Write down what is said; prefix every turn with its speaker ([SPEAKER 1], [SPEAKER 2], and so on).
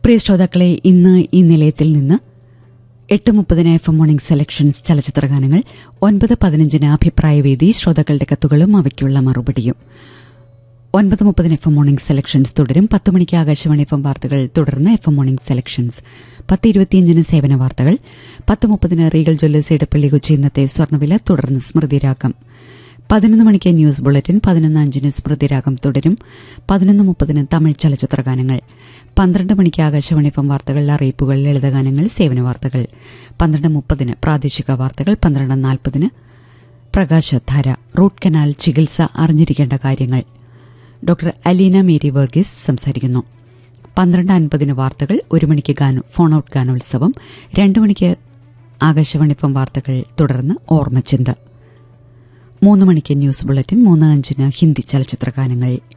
[SPEAKER 1] പ്രിയ ശ്രോതാക്കളെ, ഇന്ന് ഈ നിലയത്തിൽ നിന്ന് 8:30 FM മോർണിംഗ് സെലക്ഷൻസ് ചലച്ചിത്രഗാനങ്ങൾ, 9:15 അഭിപ്രായവേദി, ശ്രോതാക്കളുടെ കത്തുകളും അവയ്ക്കുള്ള മറുപടിയും. 9:30 FM മോർണിംഗ് സെലക്ഷൻസ് തുടരും. 10 മണിക്ക് ആകാശവാണി FM വാർത്തകൾ, തുടർന്ന് FM മോർണിംഗ് സെലക്ഷൻസ്. 10:25 സേവന വാർത്തകൾ. 10:30 റീഗൽ ജ്വല്ലേഴ്സ് ഇടപ്പള്ളി കൊച്ചി ഇന്നത്തെ സ്വർണ്ണവില, തുടർന്ന് സ്മൃതിരാഗം. 11 മണിക്ക് ന്യൂസ് ബുള്ളറ്റിൻ. 11:05 സ്മൃതിരാഗം തുടരും. 11:30 തമിഴ് ചലച്ചിത്രഗാനങ്ങൾ. 12 മണിക്ക് ആകാശവാണി FM വാർത്തകൾ, അറിയിപ്പുകൾ, ലളിതഗാനങ്ങൾ, സേവന വാർത്തകൾ. 12:30 പ്രാദേശിക വാർത്തകൾ. 12:40 പ്രകാശധാര. റൂട്ട് കനാൽ ചികിത്സ, അറിഞ്ഞിരിക്കേണ്ട കാര്യങ്ങൾ. ഡോക്ടർ അലീന മേരി വർഗീസ് സംസാരിക്കുന്നു. 12:50 വാർത്തകൾ. 1 മണിക്ക് ഫോൺ ഔട്ട് ഗാനോത്സവം. 2 മണിക്ക് ആകാശവാണി FM വാർത്തകൾ, തുടർന്ന് ഓർമ്മച്ചിന്ത. 3 മണിക്ക് ന്യൂസ് ബുള്ളറ്റിൻ. 3:05 ഹിന്ദി ചലച്ചിത്രഗാനങ്ങൾ.